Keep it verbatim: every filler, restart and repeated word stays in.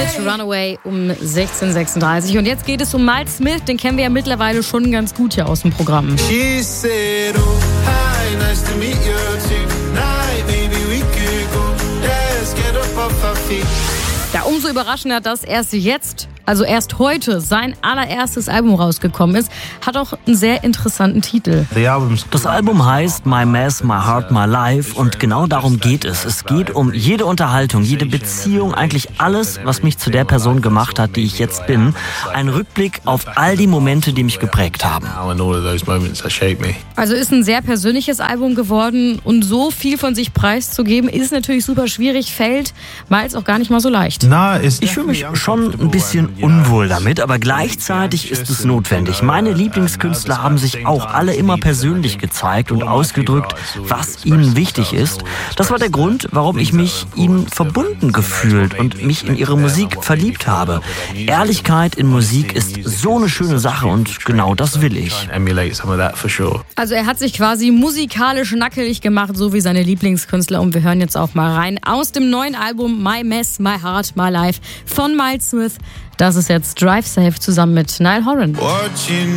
Runaway um sechzehn Uhr sechsunddreißig. Und jetzt geht es um Miles Smith, den kennen wir ja mittlerweile schon ganz gut hier aus dem Programm. She said, oh, hi, nice to meet you tonight. Maybe we could go, let's get up off our feet. Ja, umso überraschender, dass erst jetzt, also erst heute, sein allererstes Album rausgekommen ist, hat auch einen sehr interessanten Titel. Das Album heißt My Mess, My Heart, My Life und genau darum geht es. Es geht um jede Unterhaltung, jede Beziehung, eigentlich alles, was mich zu der Person gemacht hat, die ich jetzt bin. Ein Rückblick auf all die Momente, die mich geprägt haben. Also ist ein sehr persönliches Album geworden und so viel von sich preiszugeben, ist natürlich super schwierig, fällt Miles auch gar nicht mal so leicht. Ich fühle mich schon ein bisschen unwohl damit, aber gleichzeitig ist es notwendig. Meine Lieblingskünstler haben sich auch alle immer persönlich gezeigt und ausgedrückt, was ihnen wichtig ist. Das war der Grund, warum ich mich ihnen verbunden gefühlt und mich in ihre Musik verliebt habe. Ehrlichkeit in Musik ist so eine schöne Sache und genau das will ich. Also er hat sich quasi musikalisch nackelig gemacht, so wie seine Lieblingskünstler. Und wir hören jetzt auch mal rein aus dem neuen Album My Mess, My Heart, My Life von Miles Smith. Das ist jetzt Drive Safe zusammen mit Niall Horan. Watching